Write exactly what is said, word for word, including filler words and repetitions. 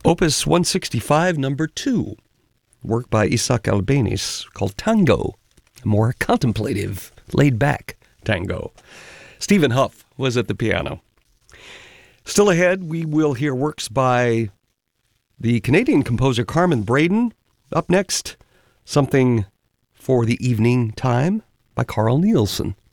Opus one sixty-five, number two, work by Isaac Albéniz called Tango, a more contemplative, laid-back tango. Stephen Huff was at the piano. Still ahead, we will hear works by the Canadian composer Carmen Braden. Up next, something for the evening time by Carl Nielsen.